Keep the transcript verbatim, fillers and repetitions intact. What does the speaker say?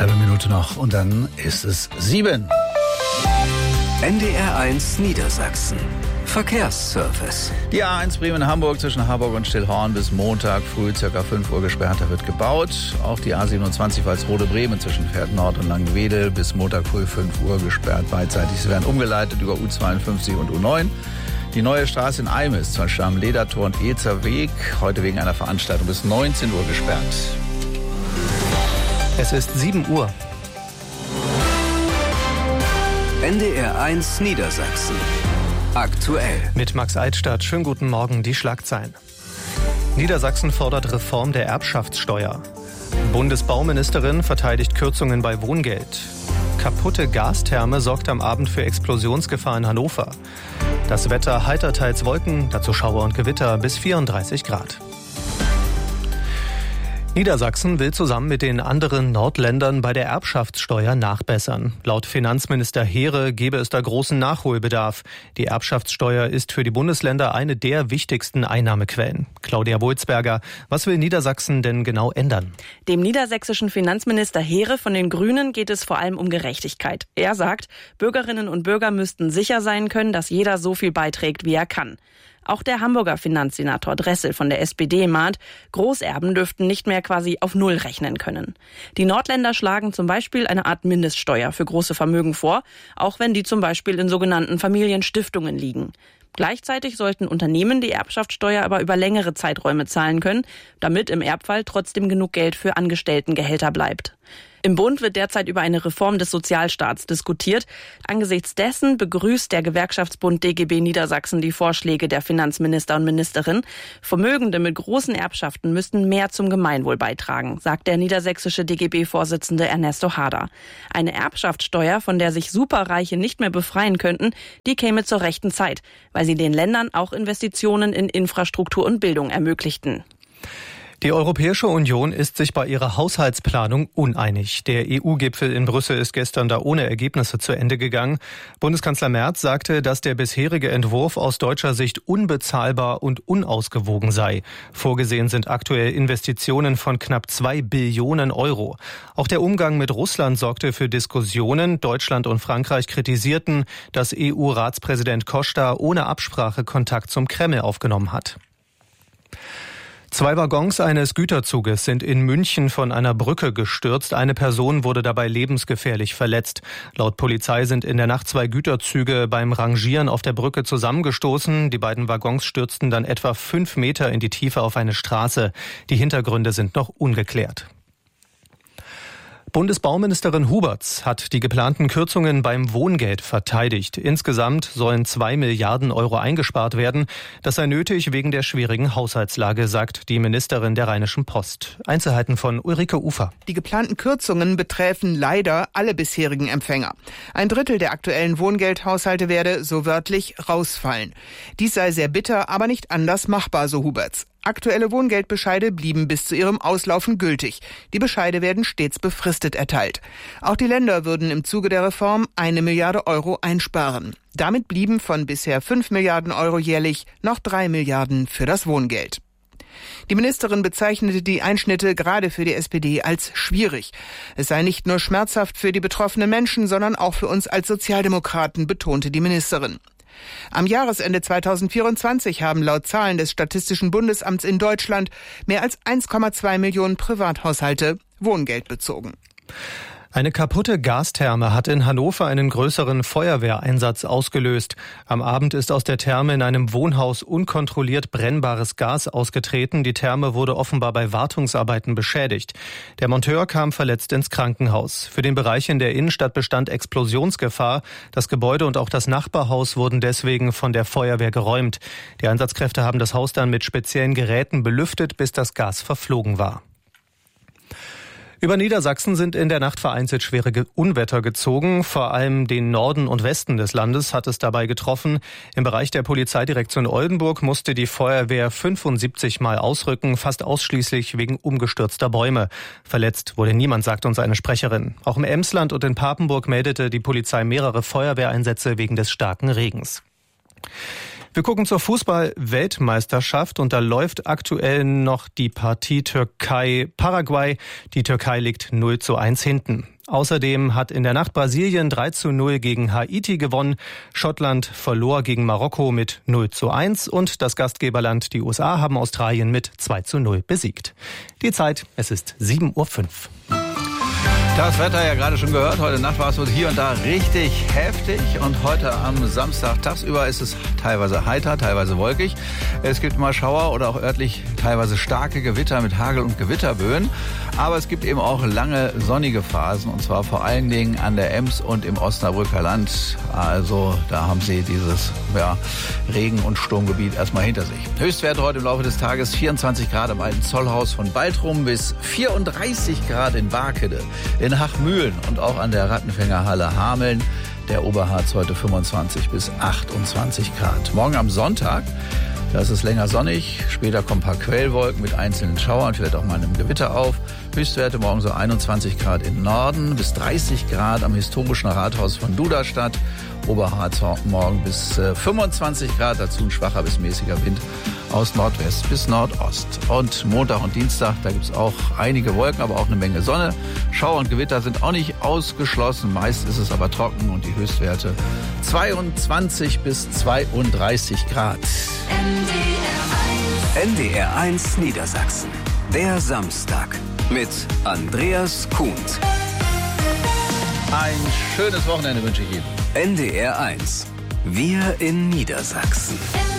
Halbe Minute noch und dann ist es sieben. N D R eins Niedersachsen. Verkehrsservice. Die A eins Bremen-Hamburg zwischen Harburg und Stillhorn bis Montag früh ca. fünf Uhr gesperrt, da wird gebaut. Auch die A siebenundzwanzig Walsrode-Bremen zwischen Pferd Nord und Langenwedel bis Montag früh fünf Uhr gesperrt beidseitig. Sie werden umgeleitet über U zweiundfünfzig und U neun. Die neue Straße in Eimis zwischen am Ledertor und Ezer Weg heute wegen einer Veranstaltung bis neunzehn Uhr gesperrt. Es ist sieben Uhr. N D R eins Niedersachsen. Aktuell. Mit Max Eitstadt. Schönen guten Morgen, die Schlagzeilen. Niedersachsen fordert Reform der Erbschaftssteuer. Bundesbauministerin verteidigt Kürzungen bei Wohngeld. Kaputte Gastherme sorgt am Abend für Explosionsgefahr in Hannover. Das Wetter heiter teils Wolken, dazu Schauer und Gewitter bis vierunddreißig Grad. Niedersachsen will zusammen mit den anderen Nordländern bei der Erbschaftssteuer nachbessern. Laut Finanzminister Heere gebe es da großen Nachholbedarf. Die Erbschaftssteuer ist für die Bundesländer eine der wichtigsten Einnahmequellen. Claudia Wulzberger, was will Niedersachsen denn genau ändern? Dem niedersächsischen Finanzminister Heere von den Grünen geht es vor allem um Gerechtigkeit. Er sagt, Bürgerinnen und Bürger müssten sicher sein können, dass jeder so viel beiträgt, wie er kann. Auch der Hamburger Finanzsenator Dressel von der S P D mahnt, Großerben dürften nicht mehr quasi auf Null rechnen können. Die Nordländer schlagen zum Beispiel eine Art Mindeststeuer für große Vermögen vor, auch wenn die zum Beispiel in sogenannten Familienstiftungen liegen. Gleichzeitig sollten Unternehmen die Erbschaftssteuer aber über längere Zeiträume zahlen können, damit im Erbfall trotzdem genug Geld für Angestelltengehälter bleibt. Im Bund wird derzeit über eine Reform des Sozialstaats diskutiert. Angesichts dessen begrüßt der Gewerkschaftsbund D G B Niedersachsen die Vorschläge der Finanzminister und Ministerin. Vermögende mit großen Erbschaften müssten mehr zum Gemeinwohl beitragen, sagt der niedersächsische D G B-Vorsitzende Ernesto Hader. Eine Erbschaftssteuer, von der sich Superreiche nicht mehr befreien könnten, die käme zur rechten Zeit, weil sie den Ländern auch Investitionen in Infrastruktur und Bildung ermöglichten. Die Europäische Union ist sich bei ihrer Haushaltsplanung uneinig. Der E U-Gipfel in Brüssel ist gestern da ohne Ergebnisse zu Ende gegangen. Bundeskanzler Merz sagte, dass der bisherige Entwurf aus deutscher Sicht unbezahlbar und unausgewogen sei. Vorgesehen sind aktuell Investitionen von knapp zwei Billionen Euro. Auch der Umgang mit Russland sorgte für Diskussionen. Deutschland und Frankreich kritisierten, dass E U-Ratspräsident Costa ohne Absprache Kontakt zum Kreml aufgenommen hat. Zwei Waggons eines Güterzuges sind in München von einer Brücke gestürzt. Eine Person wurde dabei lebensgefährlich verletzt. Laut Polizei sind in der Nacht zwei Güterzüge beim Rangieren auf der Brücke zusammengestoßen. Die beiden Waggons stürzten dann etwa fünf Meter in die Tiefe auf eine Straße. Die Hintergründe sind noch ungeklärt. Bundesbauministerin Huberts hat die geplanten Kürzungen beim Wohngeld verteidigt. Insgesamt sollen zwei Milliarden Euro eingespart werden. Das sei nötig wegen der schwierigen Haushaltslage, sagt die Ministerin der Rheinischen Post. Einzelheiten von Ulrike Ufer. Die geplanten Kürzungen betreffen leider alle bisherigen Empfänger. Ein Drittel der aktuellen Wohngeldhaushalte werde, so wörtlich, rausfallen. Dies sei sehr bitter, aber nicht anders machbar, so Huberts. Aktuelle Wohngeldbescheide blieben bis zu ihrem Auslaufen gültig. Die Bescheide werden stets befristet erteilt. Auch die Länder würden im Zuge der Reform eine Milliarde Euro einsparen. Damit blieben von bisher fünf Milliarden Euro jährlich noch drei Milliarden für das Wohngeld. Die Ministerin bezeichnete die Einschnitte gerade für die S P D als schwierig. Es sei nicht nur schmerzhaft für die betroffenen Menschen, sondern auch für uns als Sozialdemokraten, betonte die Ministerin. Am Jahresende zweitausendvierundzwanzig haben laut Zahlen des Statistischen Bundesamts in Deutschland mehr als eins Komma zwei Millionen Privathaushalte Wohngeld bezogen. Eine kaputte Gastherme hat in Hannover einen größeren Feuerwehreinsatz ausgelöst. Am Abend ist aus der Therme in einem Wohnhaus unkontrolliert brennbares Gas ausgetreten. Die Therme wurde offenbar bei Wartungsarbeiten beschädigt. Der Monteur kam verletzt ins Krankenhaus. Für den Bereich in der Innenstadt bestand Explosionsgefahr. Das Gebäude und auch das Nachbarhaus wurden deswegen von der Feuerwehr geräumt. Die Einsatzkräfte haben das Haus dann mit speziellen Geräten belüftet, bis das Gas verflogen war. Über Niedersachsen sind in der Nacht vereinzelt schwere Unwetter gezogen. Vor allem den Norden und Westen des Landes hat es dabei getroffen. Im Bereich der Polizeidirektion Oldenburg musste die Feuerwehr fünfundsiebzig Mal ausrücken, fast ausschließlich wegen umgestürzter Bäume. Verletzt wurde niemand, sagt uns eine Sprecherin. Auch im Emsland und in Papenburg meldete die Polizei mehrere Feuerwehreinsätze wegen des starken Regens. Wir gucken zur Fußball-Weltmeisterschaft und da läuft aktuell noch die Partie Türkei-Paraguay. Die Türkei liegt null zu eins hinten. Außerdem hat in der Nacht Brasilien drei zu null gegen Haiti gewonnen. Schottland verlor gegen Marokko mit null zu eins und das Gastgeberland, die U S A, haben Australien mit zwei zu null besiegt. Die Zeit, es ist sieben Uhr fünf. Das Wetter ja gerade schon gehört. Heute Nacht war es wohl hier und da richtig heftig. Und heute am Samstag tagsüber ist es teilweise heiter, teilweise wolkig. Es gibt mal Schauer oder auch örtlich teilweise starke Gewitter mit Hagel- und Gewitterböen. Aber es gibt eben auch lange sonnige Phasen. Und zwar vor allen Dingen an der Ems und im Osnabrücker Land. Also da haben Sie dieses ja, Regen- und Sturmgebiet erstmal hinter sich. Höchstwerte heute im Laufe des Tages vierundzwanzig Grad im alten Zollhaus von Baltrum bis vierunddreißig Grad in Barkede. In Hachmühlen und auch an der Rattenfängerhalle Hameln. Der Oberharz heute fünfundzwanzig bis achtundzwanzig Grad. Morgen am Sonntag, da ist es länger sonnig. Später kommen ein paar Quellwolken mit einzelnen Schauern, vielleicht auch mal einem Gewitter auf. Höchstwerte morgen so einundzwanzig Grad im Norden bis dreißig Grad am historischen Rathaus von Duderstadt. Oberharz morgen bis fünfundzwanzig Grad, dazu ein schwacher bis mäßiger Wind aus Nordwest bis Nordost. Und Montag und Dienstag, da gibt es auch einige Wolken, aber auch eine Menge Sonne. Schauer und Gewitter sind auch nicht ausgeschlossen. Meist ist es aber trocken und die Höchstwerte zweiundzwanzig bis zweiunddreißig Grad. N D R eins Niedersachsen. Der Samstag mit Andreas Kuhnt. Ein schönes Wochenende wünsche ich Ihnen. N D R eins. Wir in Niedersachsen.